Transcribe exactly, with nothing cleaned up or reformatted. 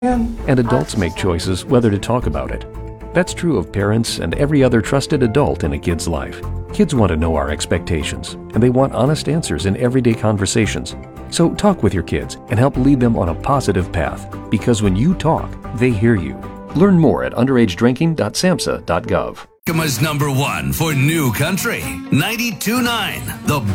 And adults make choices whether to talk about it. That's true of parents and every other trusted adult in a kid's life. Kids want to know our expectations, and they want honest answers in everyday conversations. So talk with your kids and help lead them on a positive path, because when you talk, they hear you. Learn more at underage drinking dot samhsa dot gov. Yakama's number one for new country, ninety-two point nine, The